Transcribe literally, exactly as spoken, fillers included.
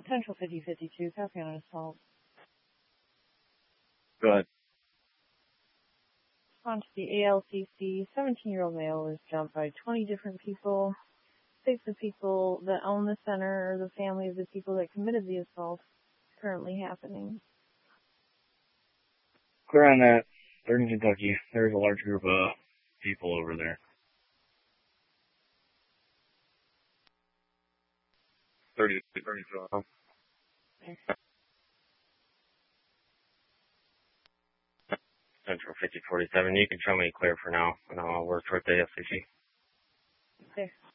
Central fifty fifty-two, copy on an assault. Go ahead. On to the A L C C, seventeen-year-old male was jumped by twenty different people. Six of the people that own the center or the family of the people that committed the assault currently happening. Clear on that. Third in Kentucky. There's a large group of people over there. Thirty, thirty. Okay. Central fifty forty-seven. You can show me clear for now, and I'll work toward the A L C C. Okay.